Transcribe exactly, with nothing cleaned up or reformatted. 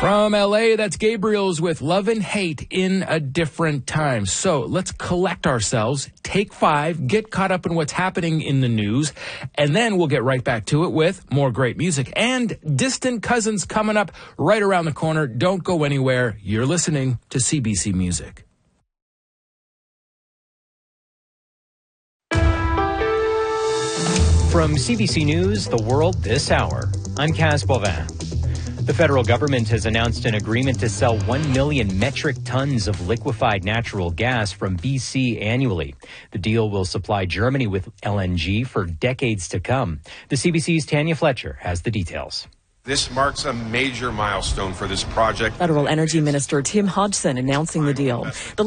From L A, that's Gabriel's with Love and Hate in a Different Time. So let's collect ourselves, take five, get caught up in what's happening in the news, and then we'll get right back to it with more great music and distant cousins coming up right around the corner. Don't go anywhere. You're listening to C B C Music. From C B C News, The World This Hour, I'm Kaz Bovin. The federal government has announced an agreement to sell one million metric tons of liquefied natural gas from B C annually. The deal will supply Germany with L N G for decades to come. The C B C's Tanya Fletcher has the details. This marks a major milestone for this project. Federal Energy Minister Tim Hodgson announcing the deal. The